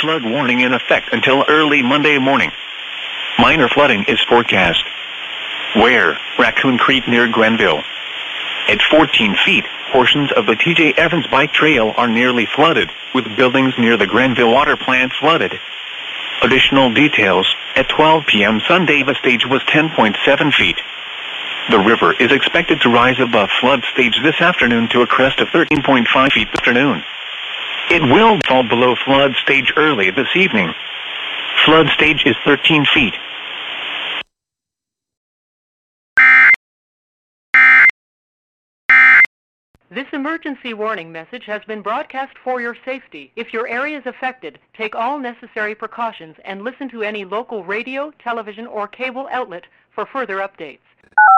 flood warning in effect until early Monday morning. Minor flooding is forecast. Where? Raccoon Creek near Grenville. At 14 feet, portions of the T.J. Evans Bike Trail are nearly flooded, with buildings near the Grenville water plant flooded. Additional details, at 12 p.m. Sunday the stage was 10.7 feet. The river is expected to rise above flood stage this afternoon to a crest of 13.5 feet this afternoon. It will fall below flood stage early this evening. Flood stage is 13 feet. This emergency warning message has been broadcast for your safety. If your area is affected, take all necessary precautions and listen to any local radio, television, or cable outlet for further updates.